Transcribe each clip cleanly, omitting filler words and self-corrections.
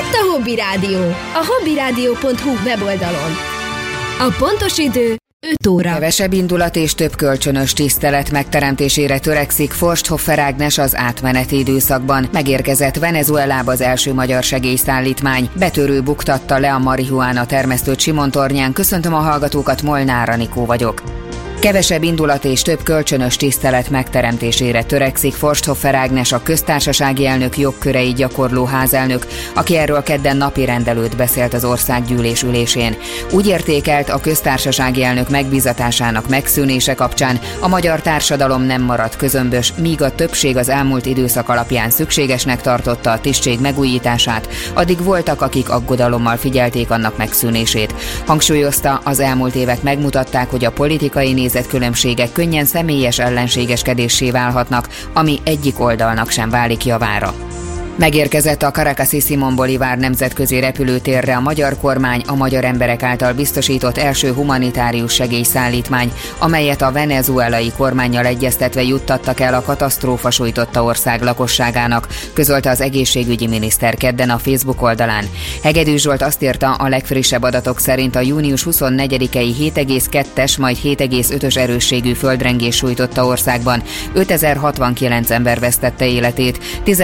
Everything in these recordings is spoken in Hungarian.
Itt a Hobby Rádió, a hobbyradio.hu weboldalon. A pontos idő 5 óra. Kevesebb indulat és több kölcsönös tisztelet megteremtésére törekszik Forsthoffer Ágnes az átmeneti időszakban. Megérkezett Venezuelába az első magyar segélyszállítmány. Betörő buktatta le a marihuána termesztőt Simontornyán. Köszöntöm a hallgatókat, Molnár Anikó vagyok. Kevesebb indulat és több kölcsönös tisztelet megteremtésére törekszik Forsthoffer Ágnes, a köztársasági elnök jogkörei gyakorló házelnök, aki erről kedden napirendelőtt beszélt az országgyűlés ülésén. Úgy értékelt, a köztársasági elnök megbízatásának megszűnése kapcsán a magyar társadalom nem maradt közömbös, míg a többség az elmúlt időszak alapján szükségesnek tartotta a tisztség megújítását, addig voltak, akik aggodalommal figyelték annak megszűnését. Hangsúlyozta, az elmúlt évek megmutatták, hogy a politikai nézetkülönbségek könnyen személyes ellenségeskedéssé válhatnak, ami egyik oldalnak sem válik javára. Megérkezett a Caracasi Simón Bolívar nemzetközi repülőtérre a magyar kormány a magyar emberek által biztosított első humanitárius segélyszállítmány, amelyet a venezuelai kormánnyal egyeztetve juttattak el a katasztrófa sújtotta ország lakosságának, közölte az egészségügyi miniszter kedden a Facebook oldalán. Hegedűs Zsolt azt írta, a legfrissebb adatok szerint a június 24-i 7,2-es, majd 7,5-ös erősségű földrengés sújtotta országban 5069 ember vesztette életét,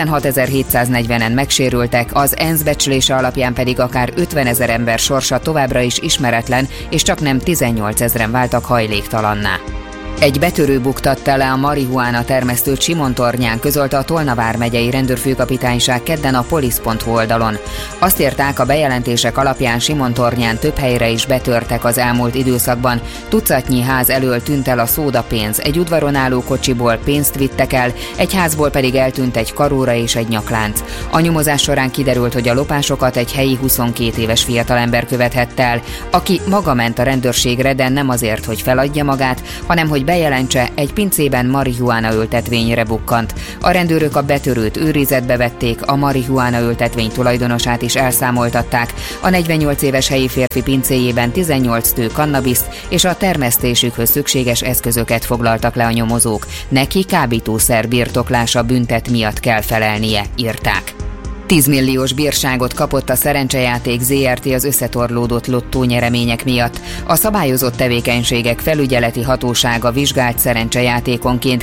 16.740-en megsérültek, az ENSZ becslése alapján pedig akár 50 000 ember sorsa továbbra is ismeretlen, és csaknem 18 000-en váltak hajléktalanná. Egy betörő buktatta le a marihuána termesztőt Simontornyán, közölte a Tolna vármegyei rendőrfőkapitányság kedden a polisz.hu oldalon. Azt írták, a bejelentések alapján Simontornyán több helyre is betörtek az elmúlt időszakban. Tucatnyi ház elől tűnt el a szódapénz, egy udvaron álló kocsiból pénzt vittek el, egy házból pedig eltűnt egy karóra és egy nyaklánc. A nyomozás során kiderült, hogy a lopásokat egy helyi 22 éves fiatalember követhette el, aki maga ment a rendőrségre, de nem azért, hogy feladja magát, hanem hogy bejelentse, egy pincében marihuána ültetvényre bukkant. A rendőrök a betörőt őrizetbe vették, a marihuána ültetvény tulajdonosát is elszámoltatták. A 48 éves helyi férfi pincéjében 18 tő kannabiszt és a termesztésükhöz szükséges eszközöket foglaltak le a nyomozók. Neki kábítószer birtoklása büntet miatt kell felelnie, írták. 10 milliós bírságot kapott a Szerencsejáték Zrt. Az összetorlódott lottónyeremények miatt. A szabályozott tevékenységek felügyeleti hatósága vizsgált szerencsejátékonként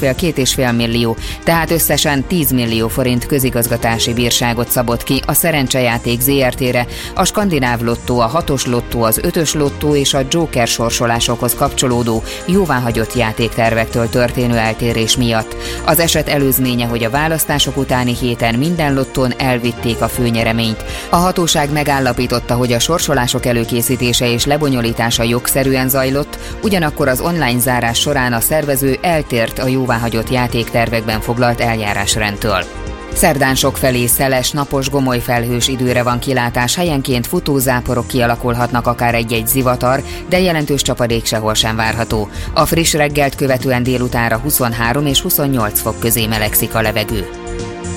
2,5 millió, tehát összesen 10 millió forint közigazgatási bírságot szabott ki a Szerencsejáték Zrt.-re, a Skandináv lottó, a 6-os lottó, az 5-ös lottó és a Joker sorsolásokhoz kapcsolódó jóváhagyott játéktervektől történő eltérés miatt. Az eset előzménye, hogy a választások utáni héten minden lottón elvitték a főnyereményt. A hatóság megállapította, hogy a sorsolások előkészítése és lebonyolítása jogszerűen zajlott, ugyanakkor az online zárás során a szervező eltért a jóváhagyott játéktervekben foglalt eljárásrendtől. Szerdán sokfelé szeles, napos, gomoly felhős időre van kilátás, helyenként futózáporok kialakulhatnak, akár egy-egy zivatar, de jelentős csapadék sehol sem várható. A friss reggelt követően délutánra 23 és 28 fok közé melegszik a levegő.